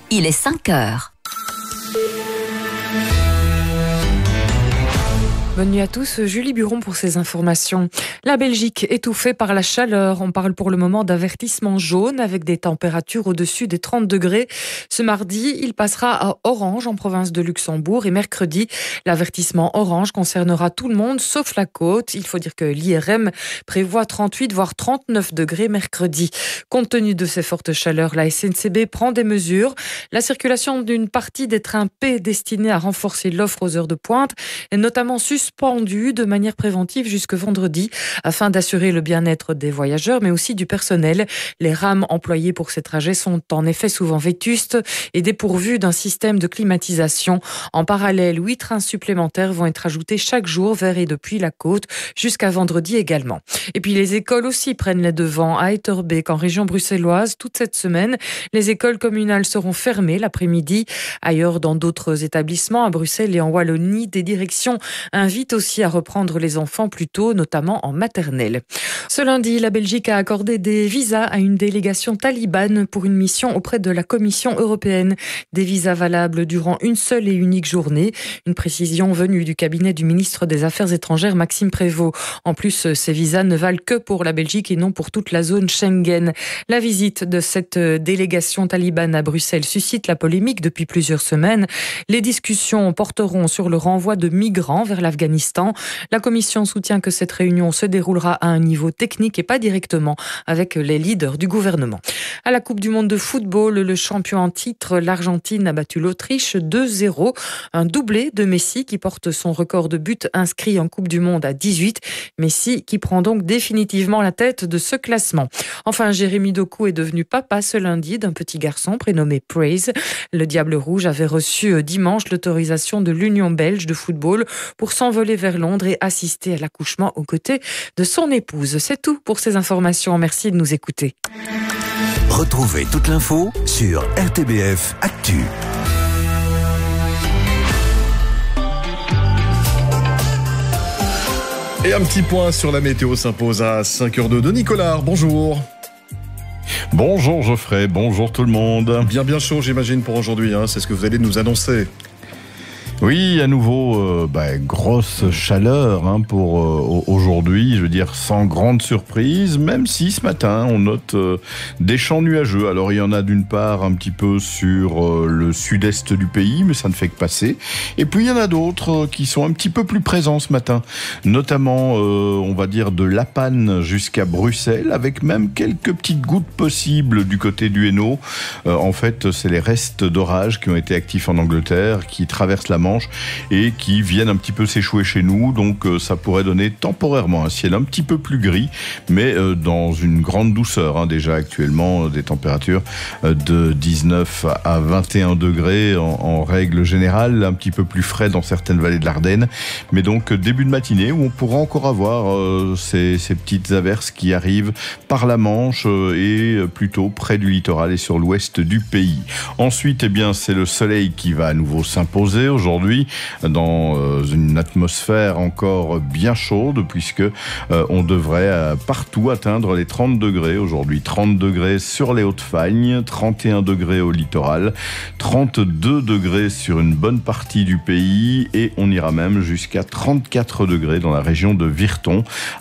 il est 5 heures. Bonne nuit à tous, Julie Buron pour ces informations. La Belgique étouffée par la chaleur. On parle pour le moment d'avertissement jaune avec des températures au-dessus des 30 degrés. Ce mardi, il passera à orange en province de Luxembourg et mercredi, l'avertissement orange concernera tout le monde sauf la côte. Il faut dire que l'IRM prévoit 38 voire 39 degrés mercredi. Compte tenu de ces fortes chaleurs, la SNCB prend des mesures. La circulation d'une partie des trains P destinés à renforcer l'offre aux heures de pointe est notamment suspendue de manière préventive jusque vendredi afin d'assurer le bien-être des voyageurs mais aussi du personnel. Les rames employées pour ces trajets sont en effet souvent vétustes et dépourvues d'un système de climatisation. En parallèle, 8 trains supplémentaires vont être ajoutés chaque jour vers et depuis la côte jusqu'à vendredi également. Et puis les écoles aussi prennent les devants. À Etterbeek, en région bruxelloise, toute cette semaine, les écoles communales seront fermées l'après-midi. Ailleurs, dans d'autres établissements, à Bruxelles et en Wallonie, des directions invitent aussi à reprendre les enfants plus tôt, notamment en maternelle. Ce lundi, la Belgique a accordé des visas à une délégation talibane pour une mission auprès de la Commission européenne. Des visas valables durant une seule et unique journée. Une précision venue du cabinet du ministre des Affaires étrangères, Maxime Prévost. En plus, ces visas ne valent que pour la Belgique et non pour toute la zone Schengen. La visite de cette délégation talibane à Bruxelles suscite la polémique depuis plusieurs semaines. Les discussions porteront sur le renvoi de migrants vers l'Afghanistan. La Commission soutient que cette réunion se déroulera à un niveau technique et pas directement avec les leaders du gouvernement. À la Coupe du monde de football, le champion en titre, l'Argentine a battu l'Autriche 2-0. Un doublé de Messi qui porte son record de buts inscrits en Coupe du monde à 18. Messi qui prend donc définitivement la tête de ce classement. Enfin, Jérémy Doku est devenu papa ce lundi d'un petit garçon prénommé Praise. Le Diable Rouge avait reçu dimanche l'autorisation de l'Union belge de football pour s'envoler vers Londres et assister à l'accouchement aux côtés de son épouse. C'est tout pour ces informations. Merci de nous écouter. Retrouvez toute l'info sur RTBF Actu. Et un petit point sur la météo s'impose à 5h02 de Nicolas. Bonjour. Bonjour Geoffrey, bonjour tout le monde. Bien chaud j'imagine pour aujourd'hui, c'est ce que vous allez nous annoncer. Oui, à nouveau, grosse chaleur pour aujourd'hui, je veux dire sans grande surprise, même si ce matin on note des champs nuageux. Alors il y en a d'une part un petit peu sur le sud-est du pays, mais ça ne fait que passer. Et puis il y en a d'autres qui sont un petit peu plus présents ce matin, notamment on va dire de La Panne jusqu'à Bruxelles, avec même quelques petites gouttes possibles du côté du Hainaut. En fait, c'est les restes d'orage qui ont été actifs en Angleterre, qui traversent la Manche et qui viennent un petit peu s'échouer chez nous, donc ça pourrait donner temporairement un ciel un petit peu plus gris, mais dans une grande douceur, déjà actuellement des températures de 19 à 21 degrés en règle générale, un petit peu plus frais dans certaines vallées de l'Ardenne, mais donc début de matinée où on pourra encore avoir ces petites averses qui arrivent par la Manche et plutôt près du littoral et sur l'ouest du pays. Ensuite, c'est le soleil qui va à nouveau s'imposer aujourd'hui dans une atmosphère encore bien chaude, puisque on devrait partout atteindre les 30 degrés aujourd'hui. 30 degrés sur les Hautes-Fagnes, 31 degrés au littoral, 32 degrés sur une bonne partie du pays et on ira même jusqu'à 34 degrés dans la région de Virton.